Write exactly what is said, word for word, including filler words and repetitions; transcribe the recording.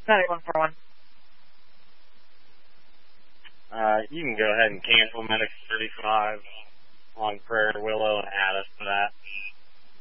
Medic one four one. Uh, you can go ahead and cancel Medic thirty-five on Prairie Willow and add us to that.